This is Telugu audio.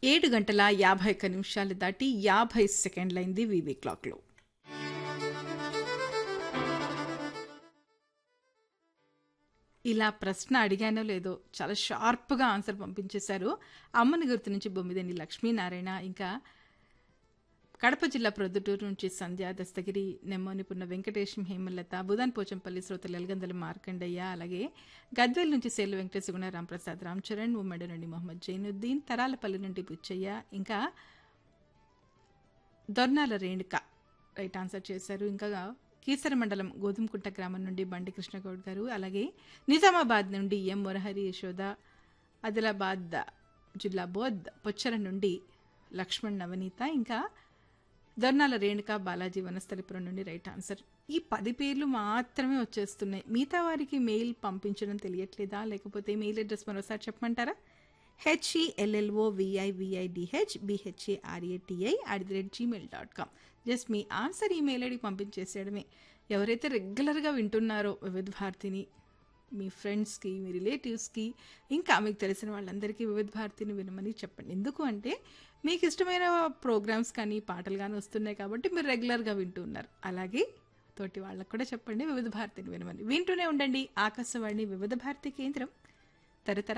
7:51 దాటి 50 సెకండ్లైంది వీవీ క్లాక్లో. ఇలా ప్రశ్న అడిగానో లేదో చాలా షార్ప్గా ఆన్సర్ పంపించేశారు. అమ్మని గుర్తు నుంచి బొమ్మిదేని లక్ష్మీనారాయణ, ఇంకా కడప జిల్లా ప్రొద్దుటూరు నుంచి సంధ్య, దస్తగిరి, నెమ్మోనిపున్న వెంకటేశం, హేమలత, బుధాన్ పోచంపల్లి, శ్రోతలు ఎలగందల మార్కండయ్య, అలాగే గద్వేల్ నుంచి సేర్లు వెంకటేశ్, గుణ, రాంప్రసాద్, రామ్ చరణ్, ఉమ్మడి నుండి మొహమ్మద్ జైనుద్దీన్, తరాలపల్లి నుండి బుచ్చయ్య, ఇంకా దొర్నాల రేణుక రైట్ ఆన్సర్ చేశారు. ఇంకా కీసర మండలం గోధుమకుంట గ్రామం నుండి బండి కృష్ణగౌడ్ గారు, అలాగే నిజామాబాద్ నుండి ఎం మురహరి యశోద, ఆదిలాబాద్ జిల్లా బోధ్ పొచ్చర నుండి లక్ష్మణ్ నవనీత, ఇంకా దొర్నాల రేణుక బాలాజీ వనస్థలిపురం నుండి రైట్ ఆన్సర్. ఈ 10 పేర్లు మాత్రమే వచ్చేస్తున్నాయి. మిగతా వారికి మెయిల్ పంపించడం తెలియట్లేదా, లేకపోతే మెయిల్ అడ్రస్ మరోసారి చెప్పమంటారా? HELLOVIVIDHBHARATI@gmail.com. జస్ట్ మీ ఆన్సర్ ఈమెయిల్ ఐడి పంపించేసేయడమే. ఎవరైతే రెగ్యులర్గా వింటున్నారో వివిధ భారతిని, మీ ఫ్రెండ్స్కి, మీ రిలేటివ్స్కి, ఇంకా మీకు తెలిసిన వాళ్ళందరికీ వివిధ భారతిని వినమని చెప్పండి. ఎందుకు అంటే మీకు ఇష్టమైన ప్రోగ్రామ్స్ కానీ పాటలు కానీ వస్తున్నాయి కాబట్టి మీరు రెగ్యులర్గా వింటున్నారు. అలాగే తోటి వాళ్ళకు కూడా చెప్పండి వివిధ భారతిని వినమని. వింటూనే ఉండండి ఆకాశవాణి వివిధ భారతి కేంద్రం. తరతర